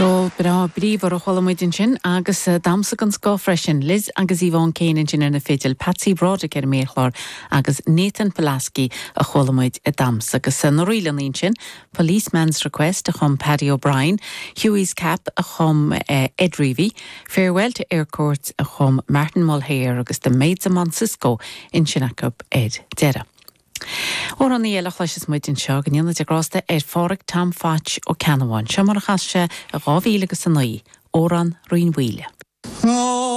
Dol bra bríomhar a cholamuidin sin agus damsa an scá freisin Liz agus Yvonne Céanan sin na féidir Patsy Broderick méchlár agus Nathan Pulaski a cholamuid a damsa agus na rilanín sin Policeman's Request a chum Paddy O'Brien, Hughie's Cap a chum Ed Reevy, Farewell to Aircourt a chum Martin Mulhare agus the Maids of Moncisco in Shinnacup Ed Dera. Or an the Elachlis Mutin Shog and Yellow Grasta Ed Forik Tam Fach or Canawan, Shamarachasha, a Ravi Legasanai, or on Ruin Wheel.